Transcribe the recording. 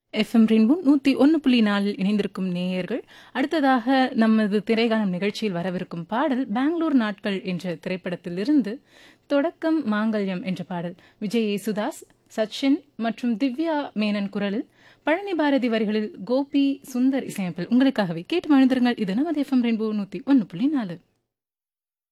FM rainbow 101.4 இணைந்திருக்கும் நேயர்கள், அடுத்ததாக நமது திரைகாணும் நிகழ்ச்சியில் வரவிருக்கும் பாடல் பெங்களூர் நாட்கள் என்ற திரைப்படத்திலிருந்து தொடக்கம் மாங்கல்யம் என்ற பாடல். விஜய் யேசுதாஸ், சச்சின் மற்றும் திவ்யா மேனன் குரலில், பழனி பாரதி வரிகளில் கோபி சுந்தர் இசையமைப்பில் உங்களுக்காகவே கேட்டு மகிழ்ந்திருங்கள். இது நமது எஃப்எம் ரெயின்போ 101.4.